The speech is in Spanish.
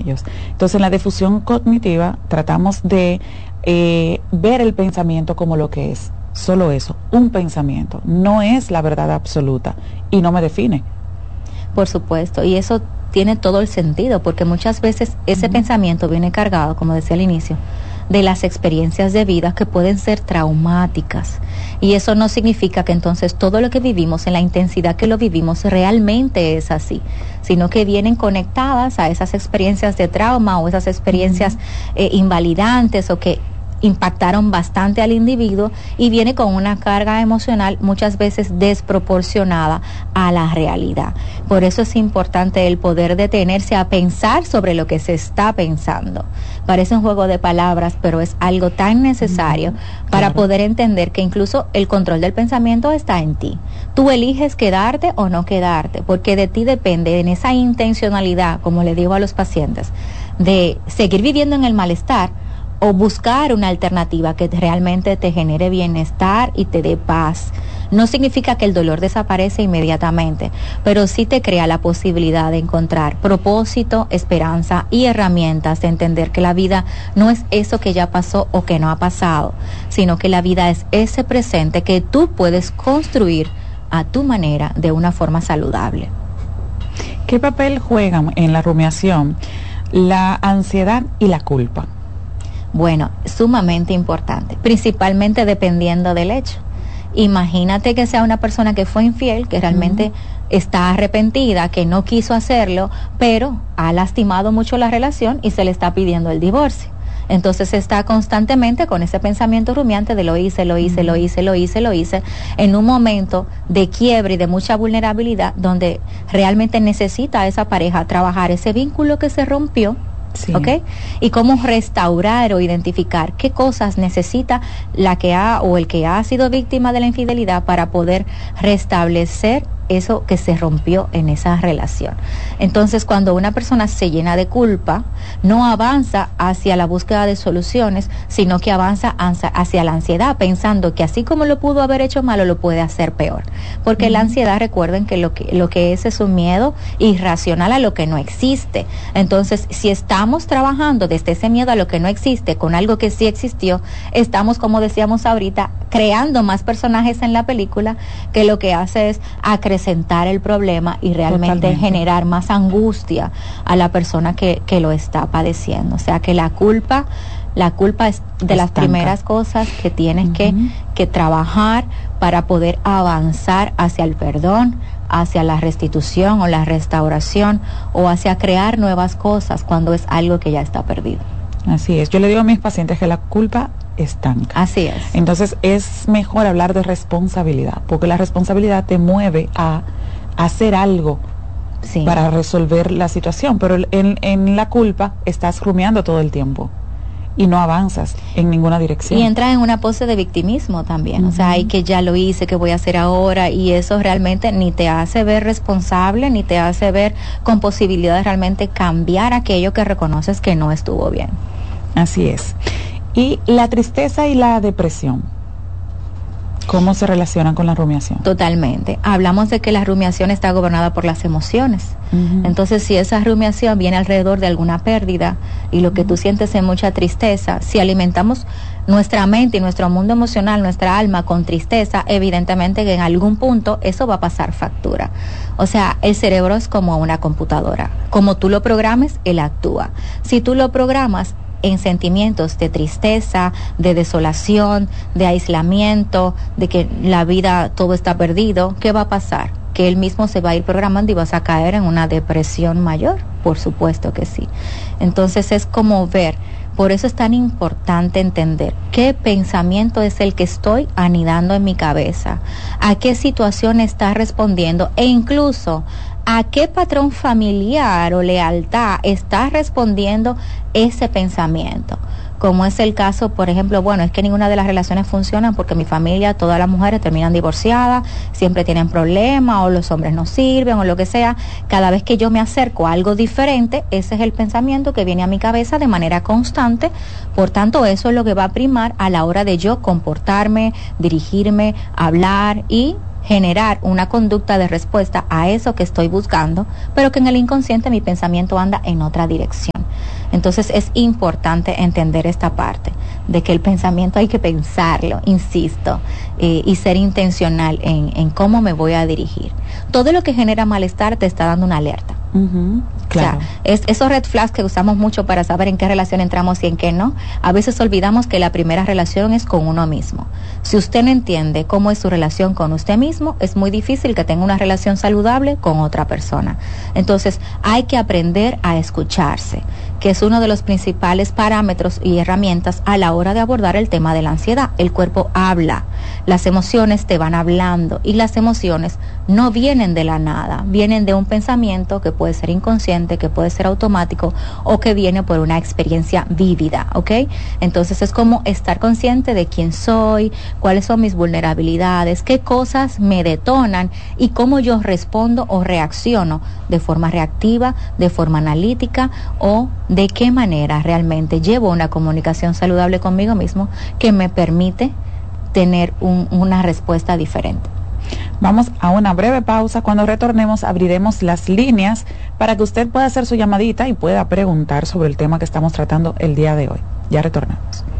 ellos. Entonces, en la difusión cognitiva tratamos de ver el pensamiento como lo que es, solo eso, un pensamiento, no es la verdad absoluta y no me define. Por supuesto, y eso tiene todo el sentido, porque muchas veces ese pensamiento viene cargado, como decía al inicio, de las experiencias de vida que pueden ser traumáticas, y eso no significa que entonces todo lo que vivimos en la intensidad que lo vivimos realmente es así, sino que vienen conectadas a esas experiencias de trauma o esas experiencias invalidantes o que impactaron bastante al individuo, y viene con una carga emocional muchas veces desproporcionada a la realidad. Por eso es importante el poder detenerse a pensar sobre lo que se está pensando. Parece un juego de palabras, pero es algo tan necesario para poder entender que incluso el control del pensamiento está en ti. Tú eliges quedarte o no quedarte, porque de ti depende, en esa intencionalidad, como le digo a los pacientes, de seguir viviendo en el malestar o buscar una alternativa que realmente te genere bienestar y te dé paz. No significa que el dolor desaparece inmediatamente, pero sí te crea la posibilidad de encontrar propósito, esperanza y herramientas de entender que la vida no es eso que ya pasó o que no ha pasado, sino que la vida es ese presente que tú puedes construir a tu manera de una forma saludable. ¿Qué papel juegan en la rumiación la ansiedad y la culpa? Bueno, sumamente importante, principalmente dependiendo del hecho. Imagínate que sea una persona que fue infiel, que realmente está arrepentida, que no quiso hacerlo, pero ha lastimado mucho la relación y se le está pidiendo el divorcio. Entonces está constantemente con ese pensamiento rumiante de lo hice, en un momento de quiebre y de mucha vulnerabilidad, donde realmente necesita a esa pareja trabajar ese vínculo que se rompió. Sí. ¿Ok? Y cómo restaurar o identificar qué cosas necesita la que ha o el que ha sido víctima de la infidelidad para poder restablecer eso que se rompió en esa relación. Entonces, cuando una persona se llena de culpa, no avanza hacia la búsqueda de soluciones, sino que avanza hacia la ansiedad, pensando que así como lo pudo haber hecho malo, lo puede hacer peor. Porque la ansiedad, recuerden que lo que es un miedo irracional a lo que no existe. Entonces, si estamos trabajando desde ese miedo a lo que no existe con algo que sí existió, estamos, como decíamos ahorita, creando más personajes en la película, que lo que hace es acrecentar el problema y realmente generar más angustia a la persona que lo está padeciendo. O sea que la culpa es de las primeras cosas que tienes que trabajar para poder avanzar hacia el perdón, hacia la restitución o la restauración, o hacia crear nuevas cosas cuando es algo que ya está perdido. Así es. Yo le digo a mis pacientes que la culpa estanca. Así es. Entonces es mejor hablar de responsabilidad, porque la responsabilidad te mueve a hacer algo para resolver la situación, pero en la culpa estás rumiando todo el tiempo y no avanzas en ninguna dirección. Y entras en una pose de victimismo también, o sea, hay que ya lo hice, ¿qué voy a hacer ahora? Y eso realmente ni te hace ver responsable, ni te hace ver con posibilidad de realmente cambiar aquello que reconoces que no estuvo bien. Así es. Y la tristeza y la depresión, ¿cómo se relacionan con la rumiación? Totalmente. Hablamos de que la rumiación está gobernada por las emociones. Entonces, si esa rumiación viene alrededor de alguna pérdida y lo que tú sientes es mucha tristeza, si alimentamos nuestra mente y nuestro mundo emocional, nuestra alma con tristeza, evidentemente que en algún punto eso va a pasar factura. O sea, el cerebro es como una computadora. Como tú lo programes, él actúa. Si tú lo programas en sentimientos de tristeza, de desolación, de aislamiento, de que la vida todo está perdido, ¿qué va a pasar? Que él mismo se va a ir programando y vas a caer en una depresión mayor, por supuesto que sí. Entonces es como ver, por eso es tan importante entender qué pensamiento es el que estoy anidando en mi cabeza, a qué situación está respondiendo e incluso a qué patrón familiar o lealtad está respondiendo ese pensamiento. Como es el caso, por ejemplo, bueno, es que ninguna de las relaciones funcionan porque mi familia, todas las mujeres terminan divorciadas, siempre tienen problemas, o los hombres no sirven, o lo que sea. Cada vez que yo me acerco a algo diferente, ese es el pensamiento que viene a mi cabeza de manera constante. Por tanto, eso es lo que va a primar a la hora de yo comportarme, dirigirme, hablar y generar una conducta de respuesta a eso que estoy buscando, pero que en el inconsciente mi pensamiento anda en otra dirección. Entonces es importante entender esta parte de que el pensamiento hay que pensarlo, insisto, y ser intencional en cómo me voy a dirigir. Todo lo que genera malestar te está dando una alerta. Claro. O sea, esos red flags que usamos mucho para saber en qué relación entramos y en qué no, a veces olvidamos que la primera relación es con uno mismo. Si usted no entiende cómo es su relación con usted mismo, es muy difícil que tenga una relación saludable con otra persona. Entonces, hay que aprender a escucharse, que es uno de los principales parámetros y herramientas a la hora de abordar el tema de la ansiedad. El cuerpo habla, las emociones te van hablando y las emociones no vienen de la nada, vienen de un pensamiento que puede ser inconsciente, que puede ser automático o que viene por una experiencia vívida, ¿ok? Entonces es como estar consciente de quién soy, cuáles son mis vulnerabilidades, qué cosas me detonan y cómo yo respondo o reacciono de forma reactiva, de forma analítica o de qué manera realmente llevo una comunicación saludable conmigo mismo que me permite tener una respuesta diferente. Vamos a una breve pausa. Cuando retornemos abriremos las líneas para que usted pueda hacer su llamadita y pueda preguntar sobre el tema que estamos tratando el día de hoy. Ya retornamos.